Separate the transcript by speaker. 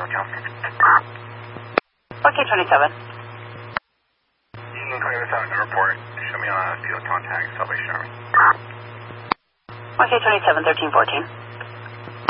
Speaker 1: Okay, 27.
Speaker 2: You can clear this out in the report. Show me on a field contact, Subway Charmy.
Speaker 1: Okay, 27, 1314.